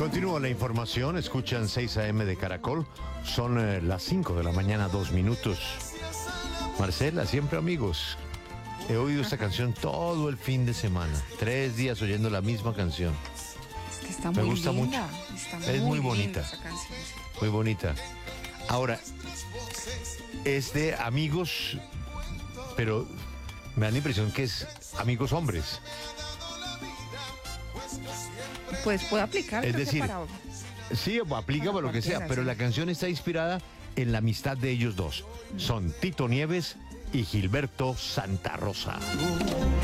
Continúa la información, escuchan 6 AM de Caracol, son las 5 de la mañana, 2 minutos. Marcela, siempre amigos. He oído esta canción todo el fin de semana, 3 días oyendo la misma canción. Es que está Me muy gusta linda, mucho. está Es muy linda bonita. esa canción, sí. Muy bonita. Ahora, es de amigos, pero me da la impresión que es amigos hombres. Pues puede aplicar, Es creo que decir, para... sí, aplica para lo que sea, cualquiera, pero sí. la canción está inspirada en la amistad de ellos dos. Son Tito Nieves y Gilberto Santa Rosa.